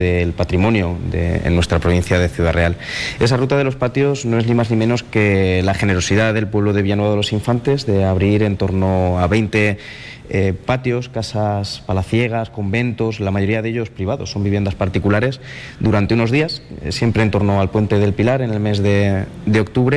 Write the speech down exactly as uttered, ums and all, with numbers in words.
del patrimonio de, en nuestra provincia de Ciudad Real. Esa ruta de los patios no es ni más ni menos que la generosidad del pueblo de Villanueva de los Infantes de abrir en torno a veinte eh, patios, casas palaciegas, conventos, la mayoría de ellos privados, son viviendas particulares, durante unos días, eh, siempre en torno al Puente del Pilar en el mes de, de octubre.